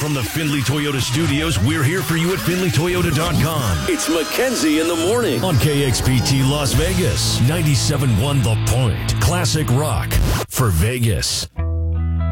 from the Findlay Toyota studios, we're here for you at FindlayToyota.com. It's Mackenzie in the morning on KXPT Las Vegas. 97.1 The Point. Classic rock for Vegas.